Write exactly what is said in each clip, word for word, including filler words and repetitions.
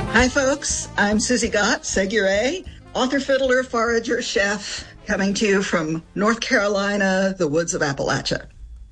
Hi, folks. I'm Susie Gott, Segure, author, fiddler, forager, chef, coming to you from North Carolina, the woods of Appalachia.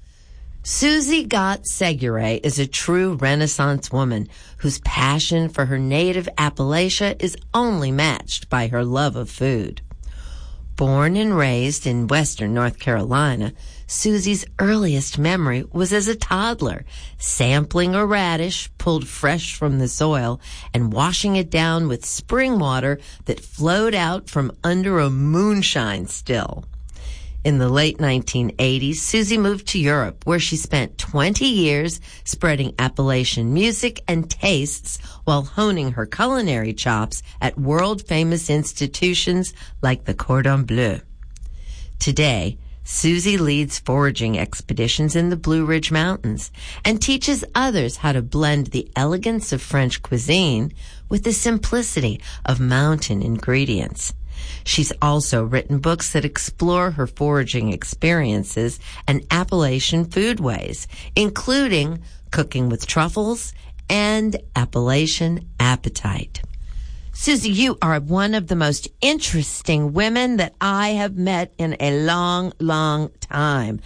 Susie Gott Segure is a true Renaissance woman whose passion for her native Appalachia is only matched by her love of food. Born and raised in western North Carolina, Susie's earliest memory was as a toddler, sampling a radish pulled fresh from the soil and washing it down with spring water that flowed out from under a moonshine still. In the late nineteen eighties, Susie moved to Europe, where she spent twenty years spreading Appalachian music and tastes while honing her culinary chops at world-famous institutions like the Cordon Bleu. Today, Susie leads foraging expeditions in the Blue Ridge Mountains and teaches others how to blend the elegance of French cuisine with the simplicity of mountain ingredients. She's also written books that explore her foraging experiences and Appalachian foodways, including Cooking with Truffles and Appalachian Appetite. Susie, you are one of the most interesting women that I have met in a long, long time.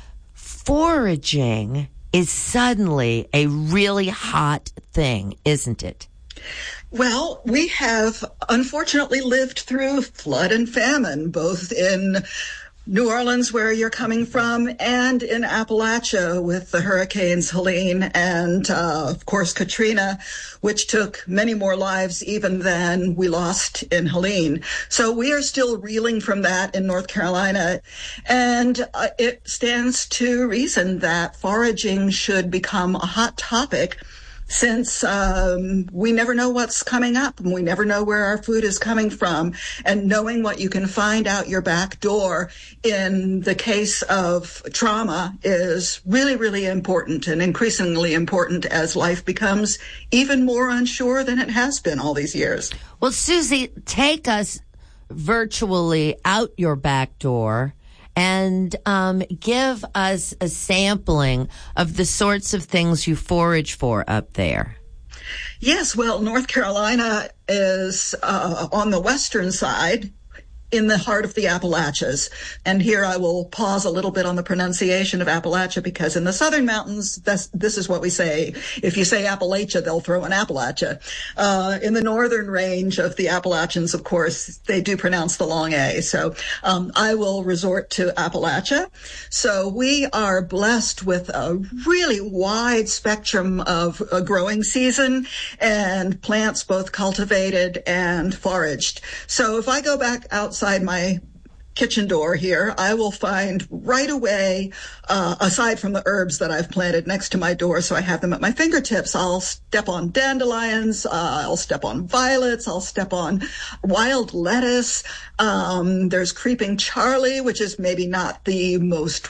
Foraging is suddenly a really hot thing, isn't it? Well, we have unfortunately lived through flood and famine, both in New Orleans, where you're coming from, and in Appalachia with the hurricanes Helene and, uh, of course, Katrina, which took many more lives even than we lost in Helene. So we are still reeling from that in North Carolina. And uh, it stands to reason that foraging should become a hot topic, since um, we never know what's coming up and we never know where our food is coming from. And knowing what you can find out your back door in the case of trauma is really, really important, and increasingly important as life becomes even more unsure than it has been all these years. Well, Susie, take us virtually out your back door and um, give us a sampling of the sorts of things you forage for up there. Yes, well, North Carolina is uh, on the western side, in the heart of the Appalachians. And here I will pause a little bit on the pronunciation of Appalachia, because in the southern mountains, that's, this is what we say. If you say Appalachia, they'll throw in Appalachia. Uh, in the northern range of the Appalachians, of course, they do pronounce the long A. So um, I will resort to Appalachia. So we are blessed with a really wide spectrum of a growing season and plants both cultivated and foraged. So if I go back outside my kitchen door here, I will find right away, uh, aside from the herbs that I've planted next to my door, so I have them at my fingertips, I'll step on dandelions, uh, I'll step on violets, I'll step on wild lettuce. Um, there's creeping Charlie, which is maybe not the most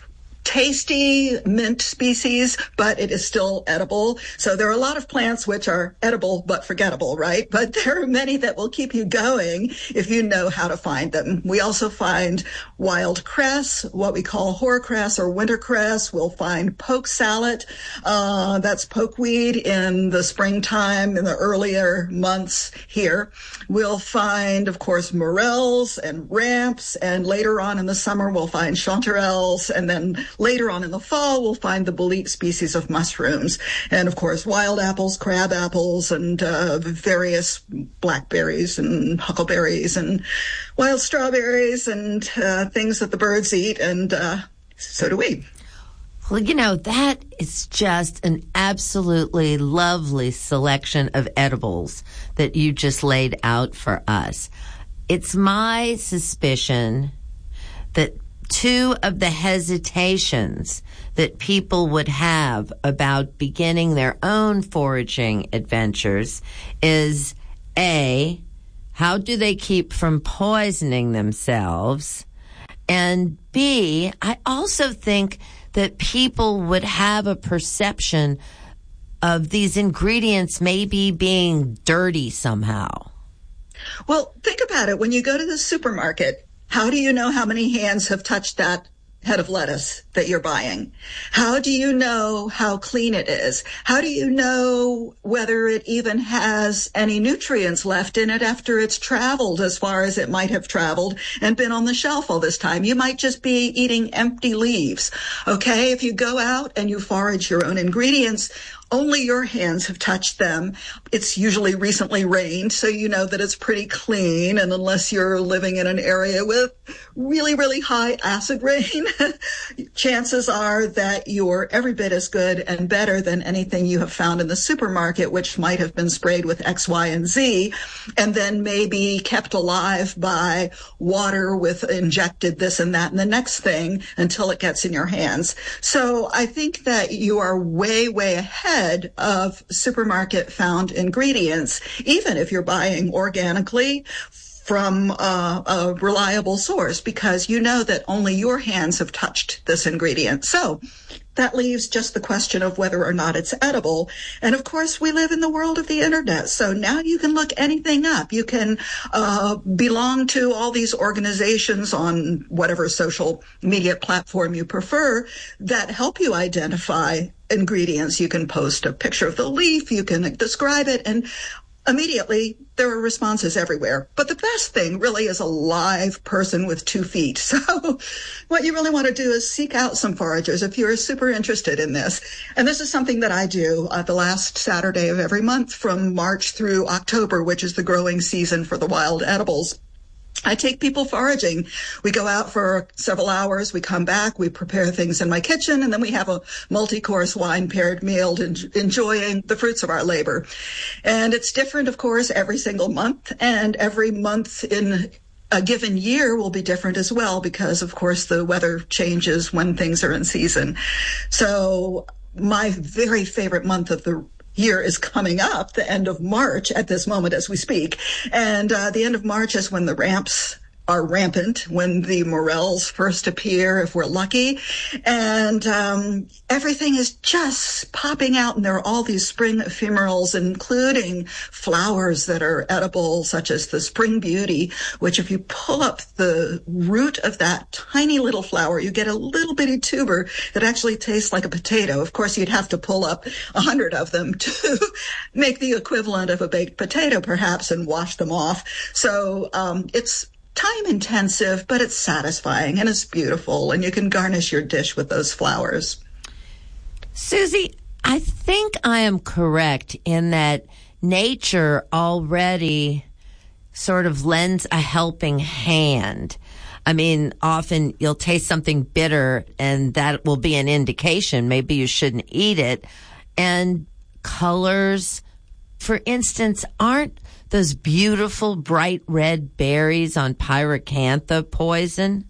tasty mint species, but it is still edible. So there are a lot of plants which are edible but forgettable, right? But there are many that will keep you going if you know how to find them. We also find wild cress, what we call hoarcress or wintercress. We'll find poke salad. Uh, that's pokeweed in the springtime, in the earlier months here. We'll find, of course, morels and ramps, and later on in the summer we'll find chanterelles, and then later on in the fall, we'll find the bolete species of mushrooms. And, of course, wild apples, crab apples, and uh, various blackberries and huckleberries and wild strawberries and uh, things that the birds eat, and uh, so do we. Well, you know, that is just an absolutely lovely selection of edibles that you just laid out for us. It's my suspicion that two of the hesitations that people would have about beginning their own foraging adventures is, A, how do they keep from poisoning themselves? And B, I also think that people would have a perception of these ingredients maybe being dirty somehow. Well, think about it. When you go to the supermarket, how do you know how many hands have touched that head of lettuce that you're buying? How do you know how clean it is? How do you know whether it even has any nutrients left in it after it's traveled as far as it might have traveled and been on the shelf all this time? You might just be eating empty leaves. Okay, if you go out and you forage your own ingredients, only your hands have touched them. It's usually recently rained, so you know that it's pretty clean. And unless you're living in an area with really, really high acid rain, chances are that you're every bit as good and better than anything you have found in the supermarket, which might have been sprayed with X, Y, and Z, and then maybe kept alive by water with injected this and that and the next thing until it gets in your hands. So I think that you are way, way ahead of supermarket found ingredients, even if you're buying organically from uh, a reliable source, because you know that only your hands have touched this ingredient. So that leaves just the question of whether or not it's edible. And of course, we live in the world of the internet. So now you can look anything up. You can uh, belong to all these organizations on whatever social media platform you prefer that help you identify ingredients. You can post a picture of the leaf. You can describe it. And immediately, there are responses everywhere. But the best thing really is a live person with two feet. So what you really want to do is seek out some foragers if you're super interested in this. And this is something that I do uh, the last Saturday of every month from March through October, which is the growing season for the wild edibles. I take people foraging. We go out for several hours. We come back. We prepare things in my kitchen, and then we have a multi-course wine-paired meal, enjoying the fruits of our labor. And it's different, of course, every single month, and every month in a given year will be different as well because, of course, the weather changes when things are in season. So my very favorite month of the year is coming up, the end of March at this moment as we speak. And uh, the end of March is when the ramps are rampant, when the morels first appear, if we're lucky. And um, everything is just popping out, and there are all these spring ephemerals, including flowers that are edible, such as the spring beauty, which if you pull up the root of that tiny little flower, you get a little bitty tuber that actually tastes like a potato. Of course, you'd have to pull up a hundred of them to make the equivalent of a baked potato, perhaps, and wash them off. So um, it's time intensive, but it's satisfying and it's beautiful, and you can garnish your dish with those flowers. Susie, I think I am correct in that nature already sort of lends a helping hand. I mean, often you'll taste something bitter and that will be an indication maybe you shouldn't eat it. And colors, for instance, aren't those beautiful bright red berries on pyracantha poison?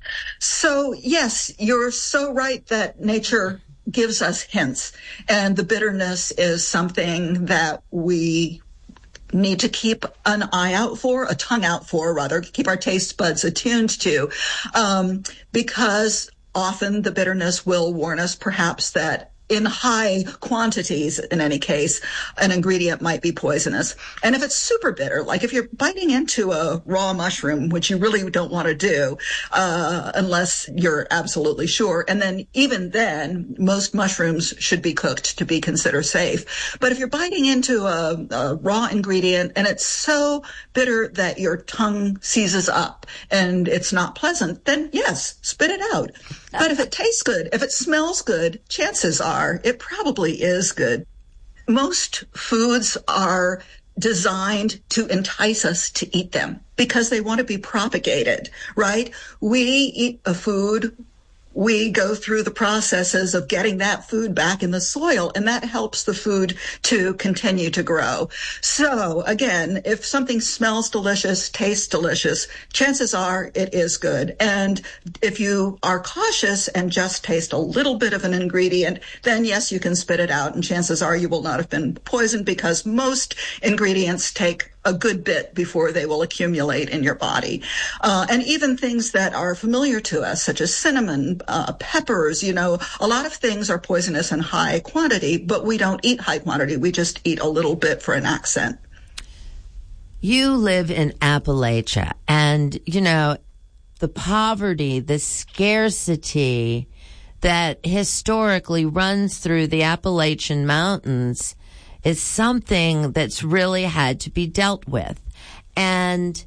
So, yes, you're so right that nature gives us hints. And the bitterness is something that we need to keep an eye out for, a tongue out for, rather, keep our taste buds attuned to, um, because often the bitterness will warn us perhaps that in high quantities, in any case, an ingredient might be poisonous. And if it's super bitter, like if you're biting into a raw mushroom, which you really don't want to do, uh, unless you're absolutely sure. And then even then, most mushrooms should be cooked to be considered safe. But if you're biting into a, a raw ingredient and it's so bitter that your tongue seizes up and it's not pleasant, then yes, spit it out. But if it tastes good, if it smells good, chances are it probably is good. Most foods are designed to entice us to eat them because they want to be propagated, right? We eat a food, we go through the processes of getting that food back in the soil, and that helps the food to continue to grow. So again, if something smells delicious, tastes delicious, chances are it is good. And if you are cautious and just taste a little bit of an ingredient, then yes, you can spit it out, and chances are you will not have been poisoned because most ingredients take a good bit before they will accumulate in your body. Uh, and even things that are familiar to us, such as cinnamon, uh, peppers, you know, a lot of things are poisonous in high quantity, but we don't eat high quantity. We just eat a little bit for an accent. You live in Appalachia, and, you know, the poverty, the scarcity that historically runs through the Appalachian Mountains is something that's really had to be dealt with. And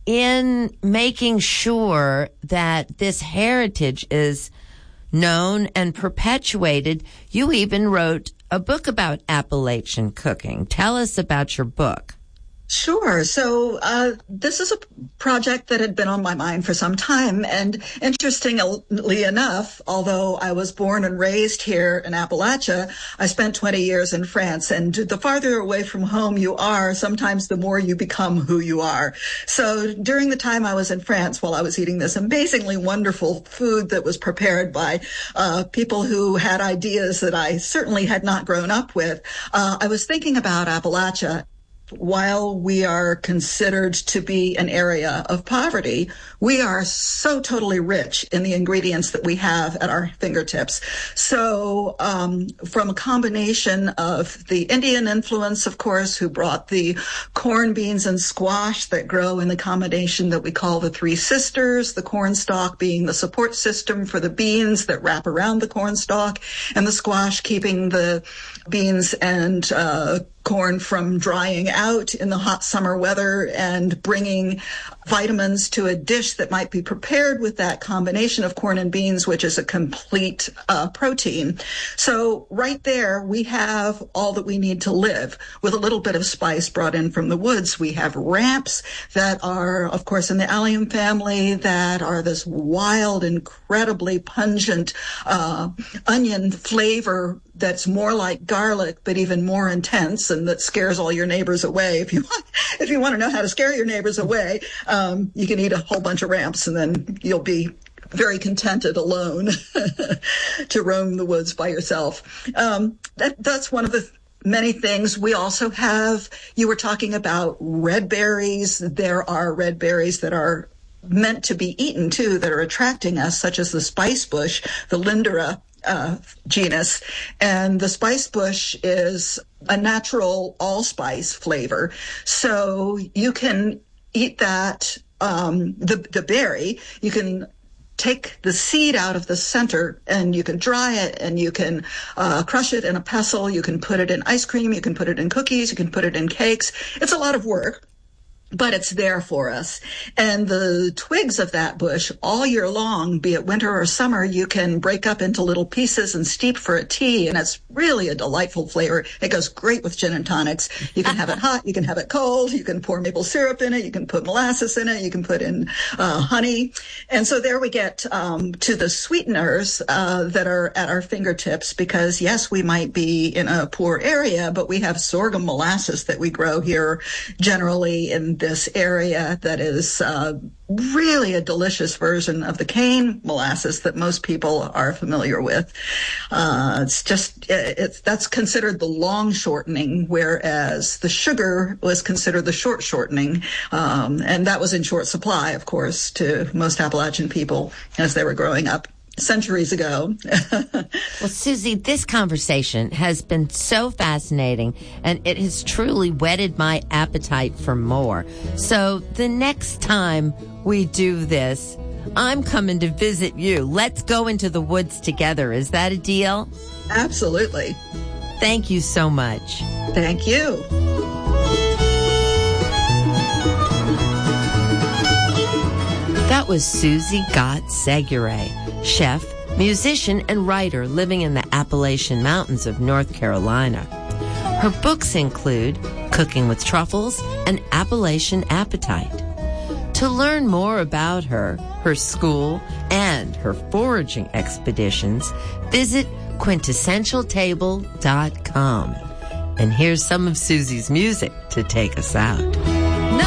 in making sure that this heritage is known and perpetuated, you even wrote a book about Appalachian cooking. Tell us about your book. Sure. So uh, this is a project that had been on my mind for some time. And interestingly enough, although I was born and raised here in Appalachia, I spent twenty years in France. And the farther away from home you are, sometimes the more you become who you are. So during the time I was in France, while I was eating this amazingly wonderful food that was prepared by uh, people who had ideas that I certainly had not grown up with, uh, I was thinking about Appalachia. While we are considered to be an area of poverty, we are so totally rich in the ingredients that we have at our fingertips. So um, from a combination of the Indian influence, of course, who brought the corn, beans, and squash that grow in the combination that we call the Three Sisters, the corn stalk being the support system for the beans that wrap around the corn stalk, and the squash keeping the beans and uh corn from drying out in the hot summer weather and bringing vitamins to a dish that might be prepared with that combination of corn and beans, which is a complete uh, protein. So right there, we have all that we need to live with a little bit of spice brought in from the woods. We have ramps that are, of course, in the allium family that are this wild, incredibly pungent uh, onion flavor that's more like garlic, but even more intense, and that scares all your neighbors away. If you want, if you want to know how to scare your neighbors away, um, you can eat a whole bunch of ramps, and then you'll be very contented alone to roam the woods by yourself. Um, that, that's one of the many things. We also have, you were talking about red berries. There are red berries that are meant to be eaten too, that are attracting us, such as the spice bush, the Lindera uh, genus. And the spice bush is a natural allspice flavor. So you can eat that, um, the, the berry, you can take the seed out of the center and you can dry it and you can uh, crush it in a pestle. You can put it in ice cream. You can put it in cookies. You can put it in cakes. It's a lot of work, but it's there for us. And the twigs of that bush all year long, be it winter or summer, you can break up into little pieces and steep for a tea. And it's really a delightful flavor. It goes great with gin and tonics. You can have it hot. You can have it cold. You can pour maple syrup in it. You can put molasses in it. You can put in uh, honey. And so there we get um, to the sweeteners uh, that are at our fingertips, because yes, we might be in a poor area, but we have sorghum molasses that we grow here generally in this area that is uh, really a delicious version of the cane molasses that most people are familiar with. Uh, it's just, it's, that's considered the long shortening, whereas the sugar was considered the short shortening. Um, and that was in short supply, of course, to most Appalachian people as they were growing up centuries ago. Well, Susie, this conversation has been so fascinating, and it has truly whetted my appetite for more. So the next time we do this, I'm coming to visit you. Let's go into the woods together. Is that a deal? Absolutely. Thank you so much. Thank you. That was Susie Gott Seguret, chef, musician, and writer living in the Appalachian Mountains of North Carolina. Her books include Cooking with Truffles and Appalachian Appetite. To learn more about her, her school, and her foraging expeditions, visit quintessential table dot com. And here's some of Susie's music to take us out.